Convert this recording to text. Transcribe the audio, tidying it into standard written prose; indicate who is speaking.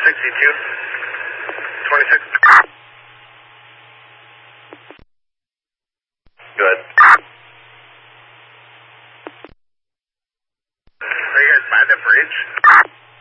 Speaker 1: 62. 26. Good. Are you guys by the bridge?